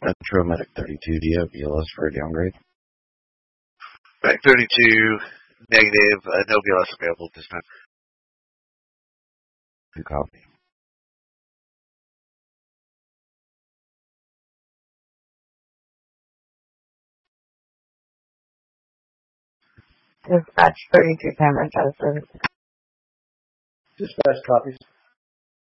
Metro Medic 32, do you have BLS for a downgrade? Medic 32, negative, no BLS available at this time. Good copy. Dispatch 32 Cameron, out of service. Dispatch copies.